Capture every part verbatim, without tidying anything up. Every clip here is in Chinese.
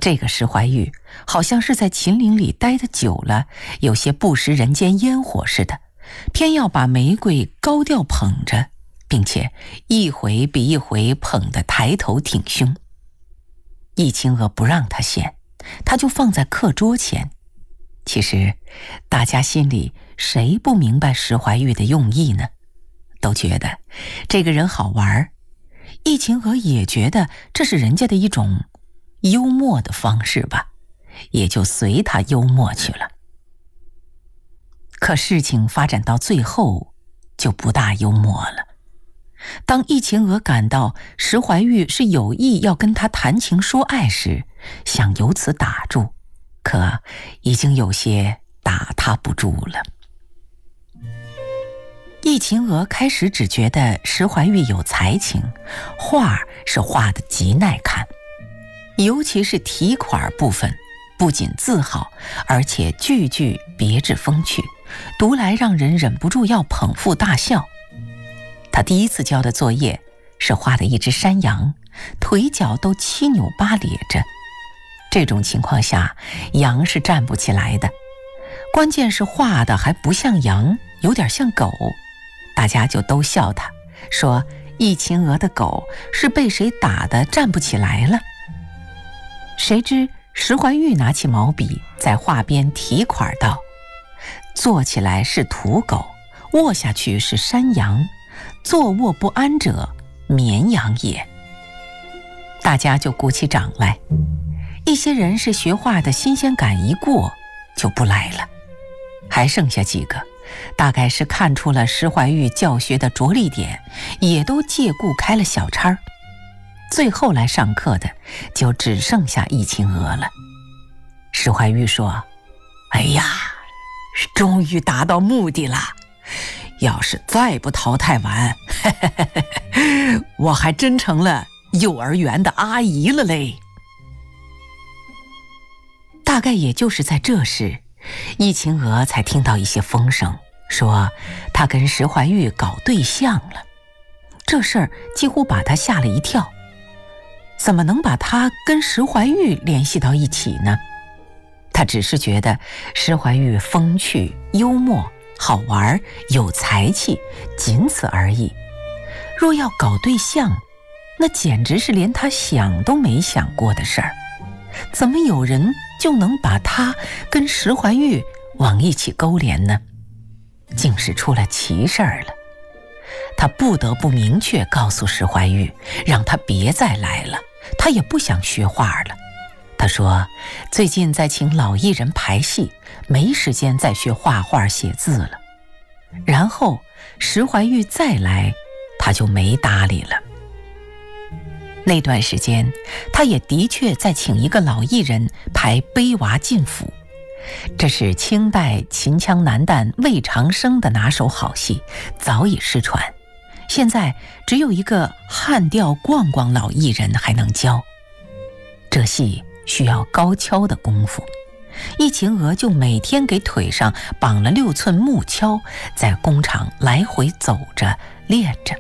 这个石怀玉好像是在秦岭里待得久了，有些不食人间烟火似的，偏要把玫瑰高调捧着，并且一回比一回捧得抬头挺胸。易秦娥不让他献，他就放在课桌前。其实大家心里谁不明白石怀玉的用意呢？都觉得这个人好玩，易秦娥也觉得这是人家的一种幽默的方式吧，也就随他幽默去了。可事情发展到最后就不大幽默了。当易秦娥感到石怀玉是有意要跟他谈情说爱时，想由此打住，可已经有些打他不住了。易秦娥开始只觉得石怀玉有才情，画是画得极耐看，尤其是题款部分，不仅字好，而且句句别致风趣，读来让人忍不住要捧腹大笑。他第一次交的作业是画的一只山羊，腿脚都七扭八咧着，这种情况下羊是站不起来的，关键是画的还不像羊，有点像狗，大家就都笑他，说易秦娥的狗是被谁打得站不起来了。谁知石怀玉拿起毛笔在画边题款道：坐起来是土狗，卧下去是山羊，坐卧不安者绵羊也。大家就鼓起掌来，一些人是学画的新鲜感一过就不来了，还剩下几个大概是看出了石怀玉教学的着力点，也都借故开了小差。最后来上课的就只剩下易秦娥了。石怀玉说：哎呀，终于达到目的了，要是再不淘汰完，嘿嘿嘿嘿，我还真成了幼儿园的阿姨了嘞。大概也就是在这时，易秦娥才听到一些风声，说她跟石怀玉搞对象了。这事儿几乎把她吓了一跳，怎么能把她跟石怀玉联系到一起呢？她只是觉得石怀玉风趣幽默好玩有才气，仅此而已。若要搞对象，那简直是连她想都没想过的事儿，怎么有人就能把她跟石怀玉往一起勾连呢？竟是出了奇事儿了。她不得不明确告诉石怀玉，让他别再来了，他也不想学画了。他说最近在请老艺人排戏，没时间再学画画写字了。然后石怀玉再来，他就没搭理了。那段时间他也的确在请一个老艺人排《悲娃进府》，这是清代秦腔男旦魏长生的拿手好戏，早已失传，现在只有一个汉调逛逛老艺人还能教。这戏需要高跷的功夫，易秦娥就每天给腿上绑了六寸木锹，在工厂来回走着练着。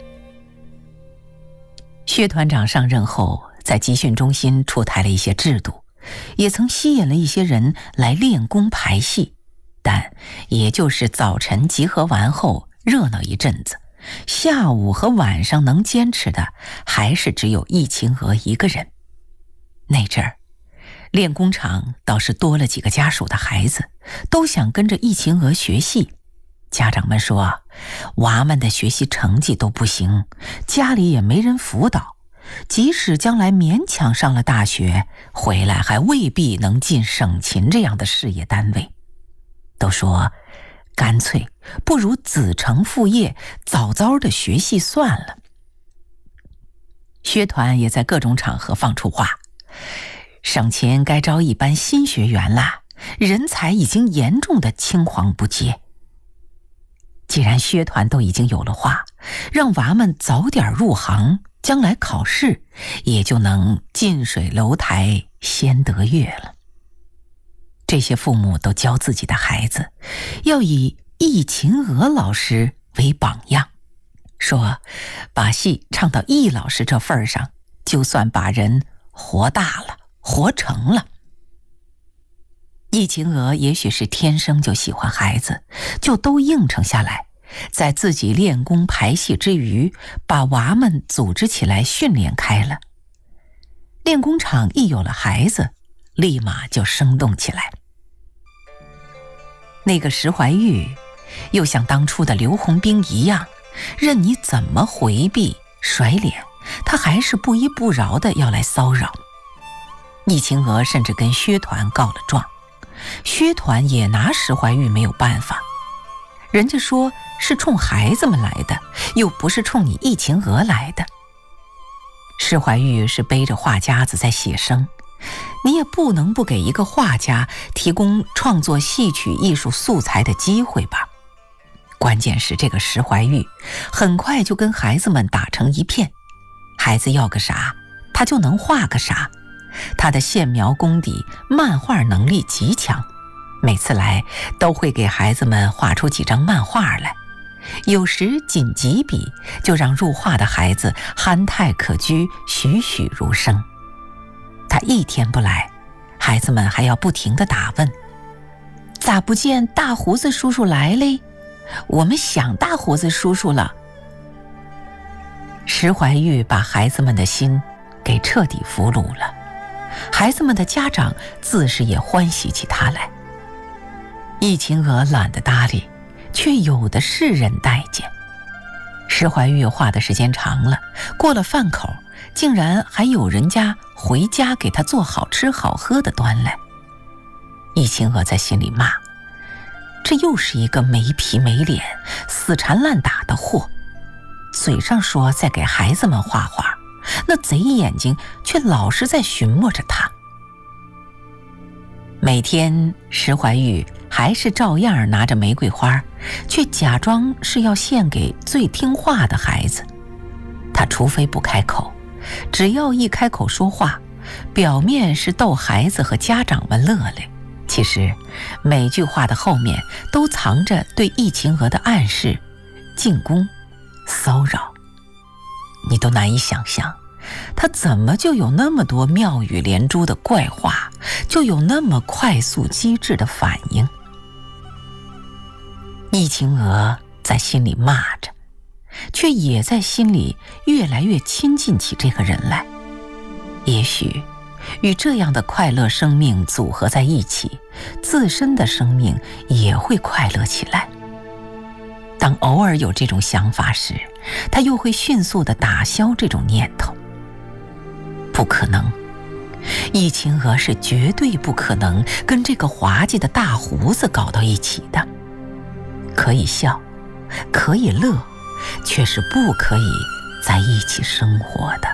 薛团长上任后，在集训中心出台了一些制度，也曾吸引了一些人来练功排戏，但也就是早晨集合完后热闹一阵子，下午和晚上能坚持的还是只有易秦娥一个人。那阵儿练功场倒是多了几个家属的孩子，都想跟着易秦娥学戏。家长们说，娃们的学习成绩都不行，家里也没人辅导，即使将来勉强上了大学，回来还未必能进省琴这样的事业单位。都说干脆不如子承父业，早早的学戏算了。薛团也在各种场合放出话，省琴该招一班新学员啦，人才已经严重的青黄不接。既然薛团都已经有了话，让娃们早点入行，将来考试也就能近水楼台先得月了。这些父母都教自己的孩子要以易秦娥老师为榜样，说把戏唱到易老师这份儿上，就算把人活大了活成了。 易秦娥也许是天生就喜欢孩子，就都应承下来，在自己练功排戏之余，把娃们组织起来训练开了。练功场一有了孩子，立马就生动起来。那个石怀玉又像当初的刘洪兵一样，任你怎么回避甩脸，他还是不依不饶的要来骚扰。易秦娥甚至跟薛团告了状，薛团也拿石怀玉没有办法，人家说是冲孩子们来的，又不是冲你易秦娥来的。石怀玉是背着画夹子在写生，你也不能不给一个画家提供创作戏曲艺术素材的机会吧。关键是这个石怀玉很快就跟孩子们打成一片，孩子要个啥，他就能画个啥。他的线描功底、漫画能力极强，每次来都会给孩子们画出几张漫画来，有时仅几笔就让入画的孩子憨态可掬，栩栩如生。他一天不来，孩子们还要不停地打问：咋不见大胡子叔叔来嘞？我们想大胡子叔叔了。石怀玉把孩子们的心给彻底俘虏了，孩子们的家长自是也欢喜起他来。易秦娥懒得搭理，却有的是人待见。石怀玉画的时间长了，过了饭口，竟然还有人家回家给他做好吃好喝的端来。易秦娥在心里骂，这又是一个没皮没脸、死缠烂打的货，嘴上说在给孩子们画画，那贼眼睛却老是在寻摸着他。每天石怀玉还是照样拿着玫瑰花，却假装是要献给最听话的孩子。他除非不开口，只要一开口说话，表面是逗孩子和家长们乐嘞，其实每句话的后面都藏着对易秦娥的暗示、进攻、骚扰。你都难以想象，他怎么就有那么多妙语连珠的怪话，就有那么快速机智的反应。易秦娥在心里骂着，却也在心里越来越亲近起这个人来。也许与这样的快乐生命组合在一起，自身的生命也会快乐起来。当偶尔有这种想法时，他又会迅速地打消这种念头。不可能，易秦娥是绝对不可能跟这个滑稽的大胡子搞到一起的。可以笑，可以乐，却是不可以在一起生活的。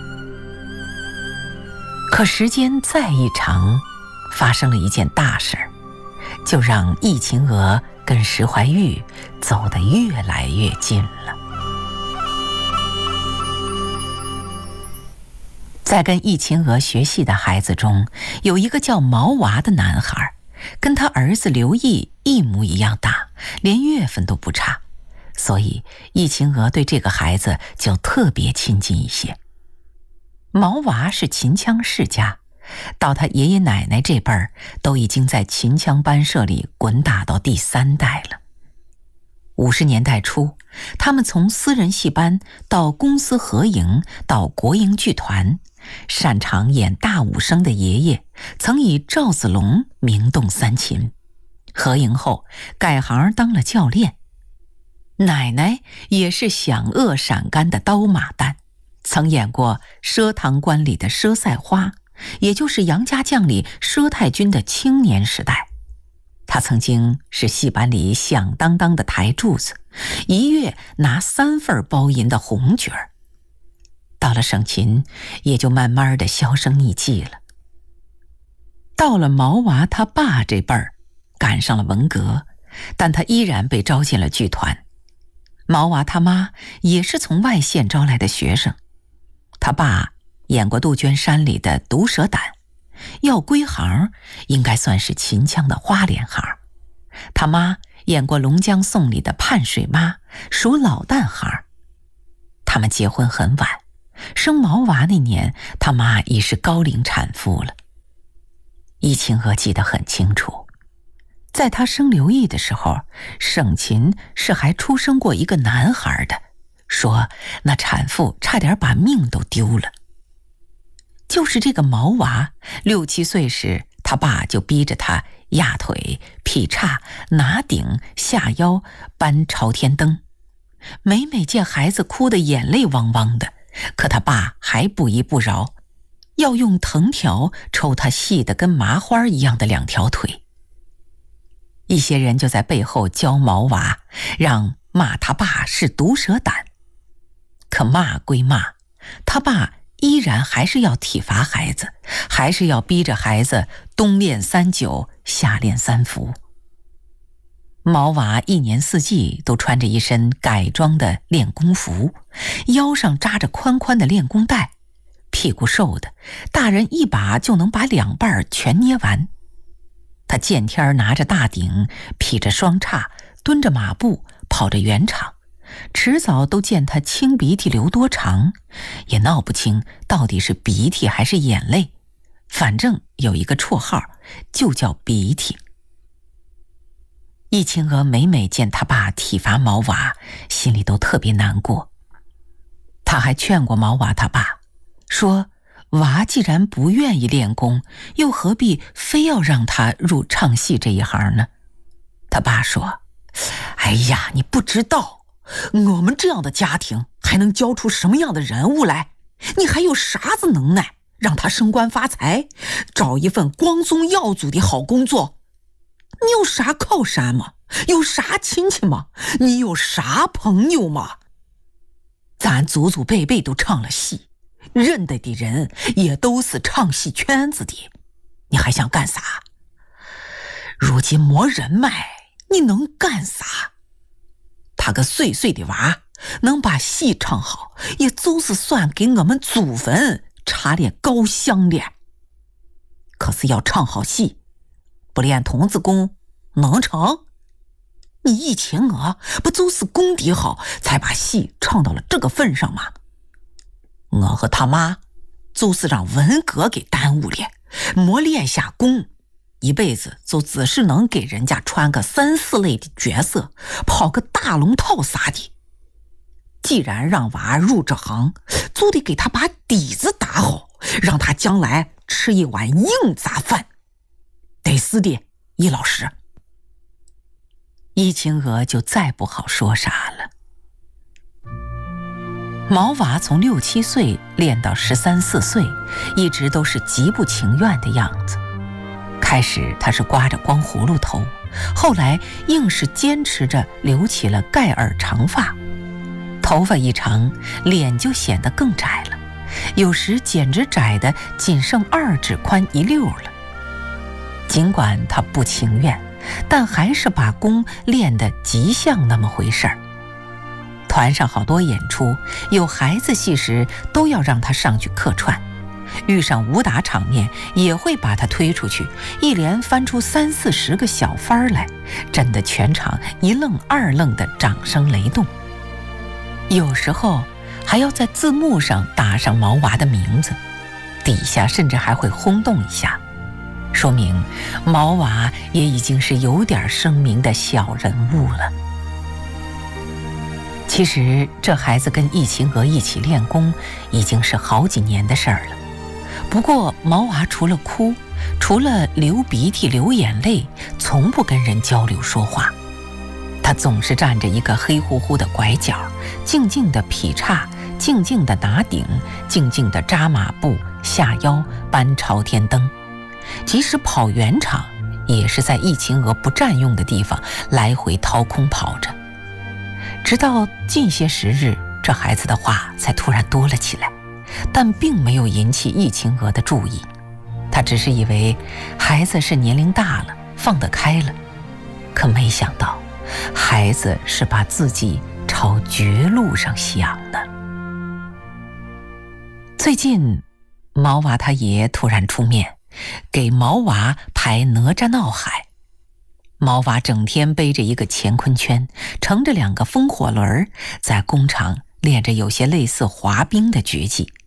可时间再一长，发生了一件大事儿，就让易秦娥跟石怀玉走得越来越近了。在跟易秦娥学戏的孩子中，有一个叫毛娃的男孩，跟他儿子刘毅一模一样大，连月份都不差，所以易秦娥对这个孩子就特别亲近一些。毛娃是秦腔世家，到他爷爷奶奶这辈儿都已经在秦腔班社里滚打到第三代了。五十年代初，他们从私人戏班到公司合营，到国营剧团，擅长演大武生的爷爷曾以赵子龙名动三秦，合营后改行当了教练。奶奶也是响遏陕甘的刀马旦，曾演过佘堂官里的佘赛花，也就是杨家将里佘太君的青年时代。他曾经是戏班里响当当的台柱子，一月拿三份包银的红角儿。到了省琴，也就慢慢的销声匿迹了。到了毛娃他爸这辈儿，赶上了文革，但他依然被招进了剧团。毛娃他妈也是从外县招来的学生，他爸演过杜鹃山里的毒蛇胆，要归行应该算是秦腔的花脸行。他妈演过龙江颂里的盼水妈，属老旦行。他们结婚很晚，生毛娃那年他妈已是高龄产妇了。 易清娥记得很清楚，在她生刘毅的时候，省琴是还出生过一个男孩的，说那产妇差点把命都丢了。就是这个毛娃，六七岁时，他爸就逼着他压腿、劈叉、拿顶、下腰、搬朝天灯。每每见孩子哭得眼泪汪汪的，可他爸还不依不饶，要用藤条抽他细得跟麻花一样的两条腿。一些人就在背后教毛娃，让骂他爸是毒蛇胆。可骂归骂，他爸依然还是要体罚孩子，还是要逼着孩子冬练三九，夏练三伏。毛娃一年四季都穿着一身改装的练功服，腰上扎着宽宽的练功带，屁股瘦的大人一把就能把两半全捏完。他见天拿着大顶，劈着双叉，蹲着马步，跑着圆场，迟早都见他清鼻涕流多长，也闹不清到底是鼻涕还是眼泪，反正有一个绰号，就叫鼻涕。易清娥每每见他爸体罚毛娃，心里都特别难过。他还劝过毛娃他爸，说娃既然不愿意练功，又何必非要让他入唱戏这一行呢？他爸说，哎呀，你不知道，我们这样的家庭还能教出什么样的人物来？你还有啥子能耐让他升官发财，找一份光宗耀祖的好工作？你有啥靠山吗？有啥亲戚吗？你有啥朋友吗？咱祖祖辈辈都唱了戏，认得的人也都是唱戏圈子的，你还想干啥？如今没人脉，你能干啥？他个碎碎的娃能把戏唱好，也就是算给我们祖坟插点高香了。可是要唱好戏，不练童子功能成？你易清娥不就是功底好，才把戏唱到了这个份上吗？我和他妈就是让文革给耽误了，没练下功，一辈子就只是能给人家穿个三四类的角色，跑个大龙套啥的。既然让娃入这行，就得给他把底子打好，让他将来吃一碗硬杂饭。得是的，易老师。易清娥就再不好说啥了。毛娃从六七岁练到十三四岁，一直都是极不情愿的样子。开始他是刮着光葫芦头，后来硬是坚持着留起了盖耳长发。头发一长，脸就显得更窄了，有时简直窄得仅剩二指宽一溜了。尽管他不情愿，但还是把功练得极像那么回事儿。团上好多演出，有孩子戏时都要让他上去客串，遇上武打场面也会把他推出去，一连翻出三四十个小番来，震得全场一愣二愣的掌声雷动。有时候还要在字幕上打上毛娃的名字，底下甚至还会轰动一下，说明毛娃也已经是有点声名的小人物了。其实这孩子跟易清娥一起练功已经是好几年的事儿了，不过毛娃除了哭，除了流鼻涕流眼泪，从不跟人交流说话。他总是站着一个黑乎乎的拐角，静静地劈叉，静静地拿顶，静静地扎马步，下腰，搬朝天灯。即使跑圆场，也是在易清娥不占用的地方来回掏空跑着。直到近些时日，这孩子的话才突然多了起来，但并没有引起易清娥的注意。他只是以为孩子是年龄大了，放得开了，可没想到孩子是把自己朝绝路上想的。最近毛娃他爷突然出面给毛娃排哪吒闹海，毛娃整天背着一个乾坤圈，乘着两个风火轮，在工厂练着有些类似滑冰的绝技。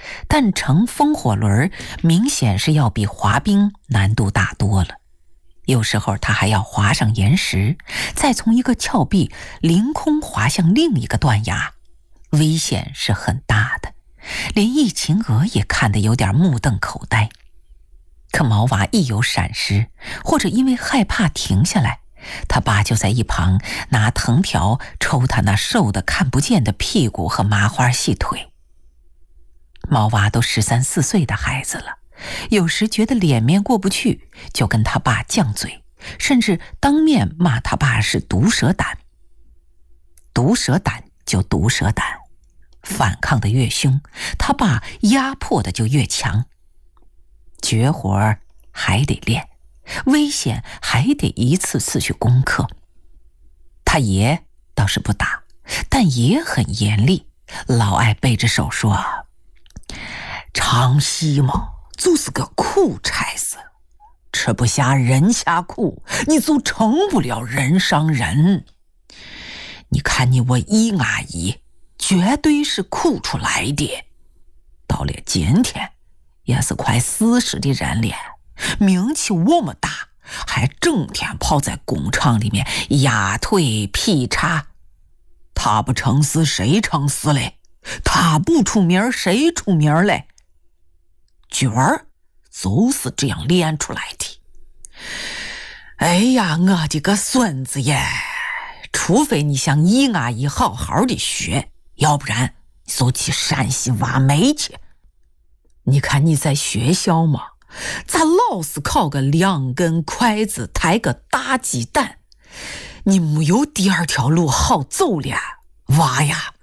但乘风火轮明显是要比滑冰难度大多了。有时候他还要滑上岩石，再从一个峭壁凌空滑向另一个断崖，危险是很大的，连易秦娥也看得有点目瞪口呆。可毛娃一有闪失，或者因为害怕停下来，他爸就在一旁拿藤条抽他那瘦得看不见的屁股和麻花细腿。毛娃都十三四岁的孩子了，有时觉得脸面过不去，就跟他爸犟嘴，甚至当面骂他爸是毒蛇胆。毒蛇胆就毒蛇胆，反抗的越凶，他爸压迫的就越强。绝活还得练，危险还得一次次去攻克。他爷倒是不打，但也很严厉，老爱背着手说：唱戏嘛，就是个苦差事，吃不下人下苦，你就成不了人上人。你看你我易阿姨，绝对是苦出来的，到了今天也是快四十的人了，名气我么大，还整天泡在工厂里面压腿劈叉。他不成事谁成事嘞？他不出名谁出名嘞？角儿就是这样练出来的。哎呀，我的个孙子耶！除非你向易阿姨好好的学，要不然你就去山西挖煤去。你看你在学校嘛，咋老是靠个两根筷子抬个大鸡蛋？你没有第二条路好走了，娃呀！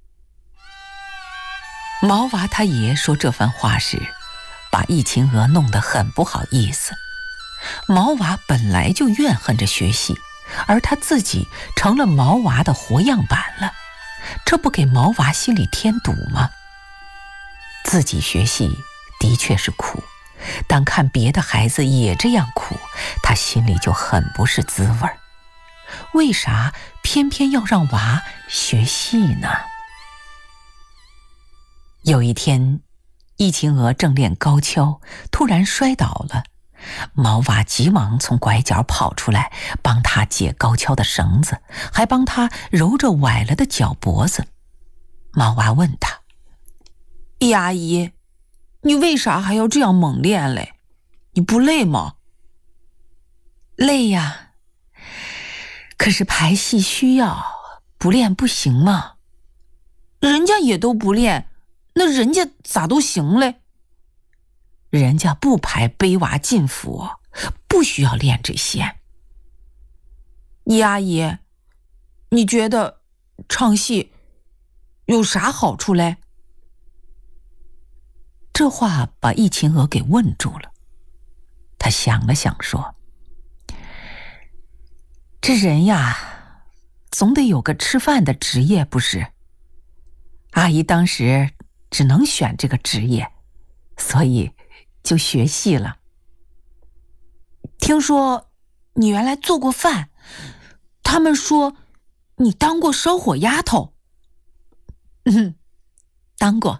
毛娃他爷说这番话时，把易秦娥弄得很不好意思。毛娃本来就怨恨着学戏，而他自己成了毛娃的活样板了，这不给毛娃心里添堵吗？自己学戏的确是苦，但看别的孩子也这样苦，他心里就很不是滋味。为啥偏偏要让娃学戏呢？有一天，易秦娥正练高跷，突然摔倒了。毛娃急忙从拐角跑出来，帮他解高跷的绳子，还帮他揉着崴了的脚脖子。毛娃问他：易阿姨，你为啥还要这样猛练嘞？你不累吗？累呀，可是排戏需要，不练不行吗？人家也都不练，那人家咋都行嘞？人家不排背娃进府，不需要练这些。易阿姨，你觉得唱戏有啥好处嘞？这话把易秦娥给问住了。她想了想说：这人呀，总得有个吃饭的职业不是？阿姨当时只能选这个职业，所以就学戏了。听说你原来做过饭，他们说你当过烧火丫头。嗯，当过。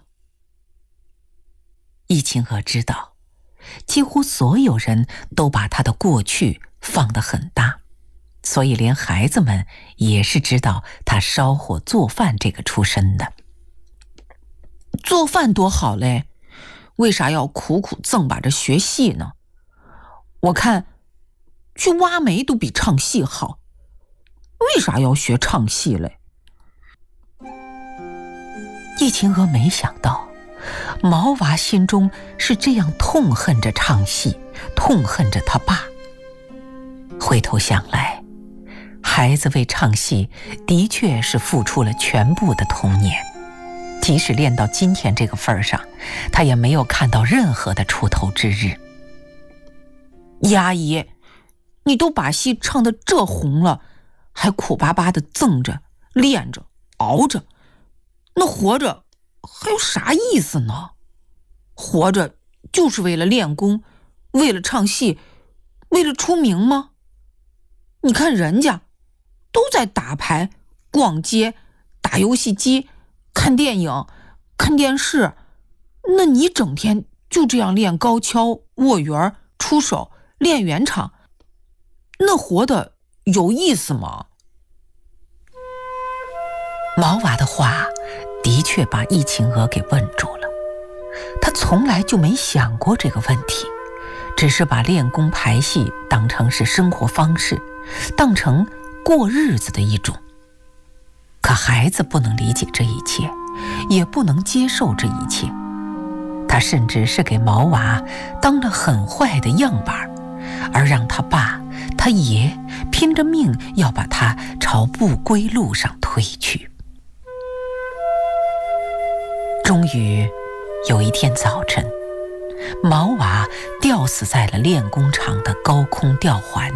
易秦娥知道，几乎所有人都把她的过去放得很大，所以连孩子们也是知道她烧火做饭这个出身的。做饭多好嘞，为啥要苦苦挣把着学戏呢？我看去挖煤都比唱戏好，为啥要学唱戏嘞？易秦娥没想到毛娃心中是这样痛恨着唱戏，痛恨着他爸。回头想来，孩子为唱戏的确是付出了全部的童年，即使练到今天这个份上，他也没有看到任何的出头之日。易阿姨，你都把戏唱得这红了，还苦巴巴的挣着练着熬着，那活着还有啥意思呢？活着就是为了练功，为了唱戏，为了出名吗？你看人家都在打牌、逛街、打游戏机、看电影、看电视， 那你整天就这样练高跷、握圆、出手、练圆场，那活得有意思吗？ 毛娃的话的确把易晴娥给问住了，她从来就没想过这个问题，只是把练功排戏当成是生活方式，当成过日子的一种。可孩子不能理解这一切，也不能接受这一切，他甚至是给毛娃当了很坏的样板，而让他爸他爷拼着命要把他朝不归路上推去。终于有一天早晨，毛娃吊死在了练功场的高空吊环